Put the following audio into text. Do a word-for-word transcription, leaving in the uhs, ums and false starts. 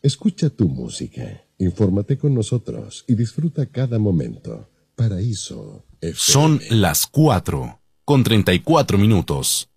Escucha tu música, infórmate con nosotros y disfruta cada momento. Paraíso F M. Son las cuatro con treinta y cuatro minutos.